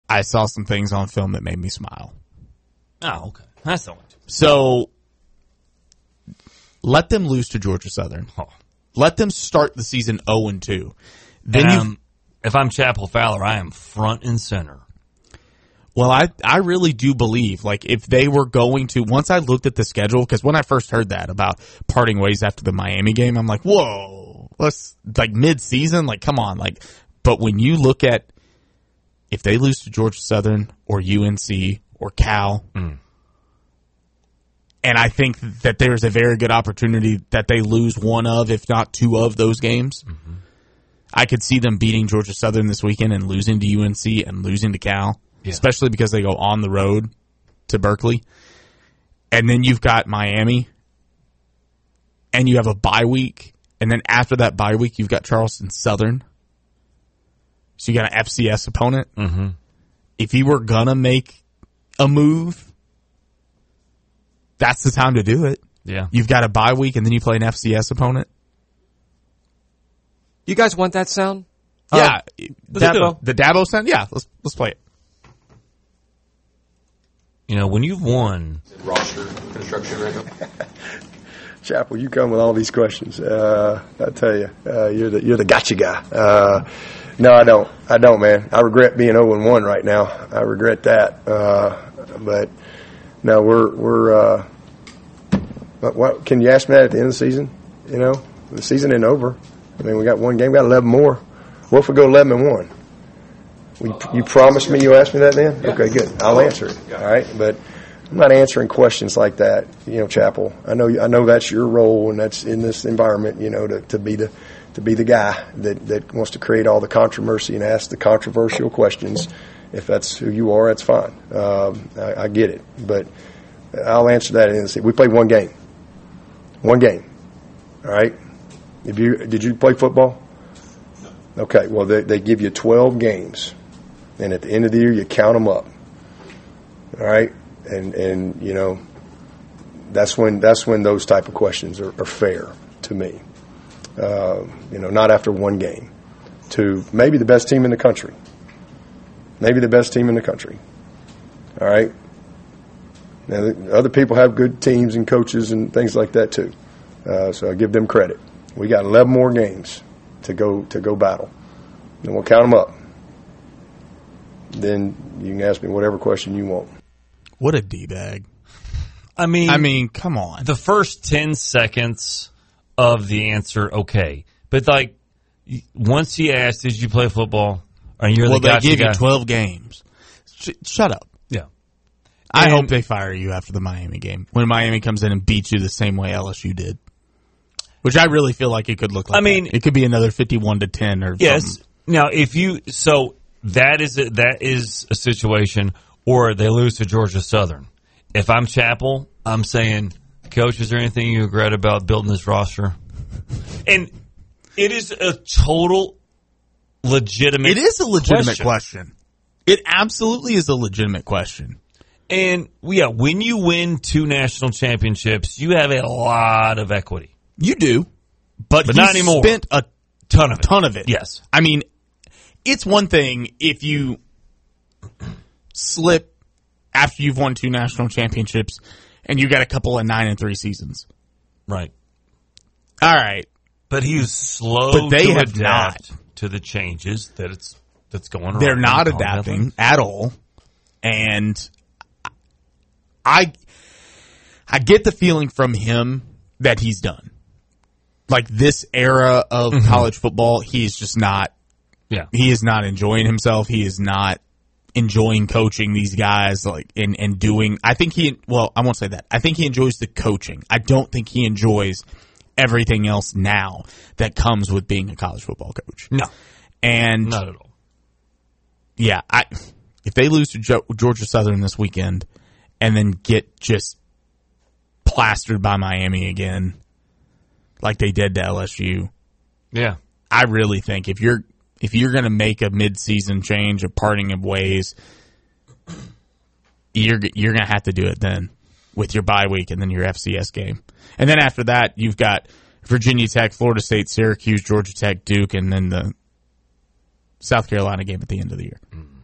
I saw some things on film that made me smile. Oh, okay. That's the one. So let them lose to Georgia Southern. Oh. Let them start the season 0-2. Then if I'm Chapel Fowler, I am front and center. Well, I really do believe, like, if they were going to, once I looked at the schedule, because when I first heard that about parting ways after the Miami game, I'm like, whoa, let's, like, mid-season, like, come on, like, but when you look at, if they lose to Georgia Southern or UNC or Cal, and I think that there's a very good opportunity that they lose one of, if not two of those games, I could see them beating Georgia Southern this weekend and losing to UNC and losing to Cal. Yeah. Especially because they go on the road to Berkeley. And then you've got Miami. And you have a bye week. And then after that bye week, you've got Charleston Southern. So you got an FCS opponent. Mm-hmm. If you were going to make a move, that's the time to do it. Yeah. You've got a bye week and then you play an FCS opponent. You guys want that sound? Yeah. Dabo? The Dabo sound? Yeah, let's play it. You know, when you've won roster construction right now. Chapel, you come with all these questions. I tell you, you're the gotcha guy. No, I don't, man. I regret being 0-1 right now. I regret that. But no, we're. What can you ask me that at the end of the season? You know, the season ain't over. I mean, we got one game, we got 11 more. What if we go 11-1? You promised me you'll ask me that then? Yeah. Okay, good. I'll answer it. All right, but I'm not answering questions like that. You know, Chapel. I know that's your role, and that's in this environment. You know, to be the guy that wants to create all the controversy and ask the controversial questions. If that's who you are, that's fine. I get it, but I'll answer that in the season. We played one game. One game. All right. Did you play football? No. Okay. Well, they give you 12 games. And at the end of the year, you count them up. All right? And you know, that's when those type of questions are fair to me. You know, not after one game. To maybe the best team in the country. Maybe the best team in the country. All right? Now, other people have good teams and coaches and things like that too. So I give them credit. We got 11 more games to go battle. And we'll count them up. Then you can ask me whatever question you want. What a D-bag. I mean, come on. The first 10 seconds of the answer, okay. But, like, once he asked, did you play football? They give you 12 games. Shut up. Yeah. I hope they fire you after the Miami game. When Miami comes in and beats you the same way LSU did. Which I really feel like it could look like that. It could be another 51-10 or yes. something. Now, that is a situation, or they lose to Georgia Southern. If I'm Chapel, I'm saying, Coach, is there anything you regret about building this roster? And it is a total legitimate question. It is a legitimate question. It absolutely is a legitimate question. And, yeah, when you win 2 national championships, you have a lot of equity. You do. But not anymore. Spent a ton of it. Yes. I mean, it's one thing if you slip after you've won 2 national championships and you got a couple of 9-3 seasons. Right. All right. But he was slow to adapt not to the changes that's going on. They're not adapting at all. And I get the feeling from him that he's done. Like this era of college football, he's just not. Yeah, he is not enjoying himself. He is not enjoying coaching these guys. Like and doing. I won't say that. I think he enjoys the coaching. I don't think he enjoys everything else now that comes with being a college football coach. No, and not at all. Yeah, if they lose to Georgia Southern this weekend and then get just plastered by Miami again, like they did to LSU. Yeah. I really think if you're going to make a mid-season change, a parting of ways, you're going to have to do it then with your bye week and then your FCS game. And then after that, you've got Virginia Tech, Florida State, Syracuse, Georgia Tech, Duke, and then the South Carolina game at the end of the year.